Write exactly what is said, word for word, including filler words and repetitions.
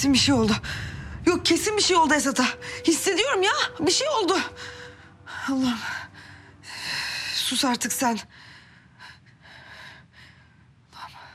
Kesin bir şey oldu. Yok kesin bir şey oldu Esat'a. Hissediyorum ya bir şey oldu. Allah'ım. Sus artık sen.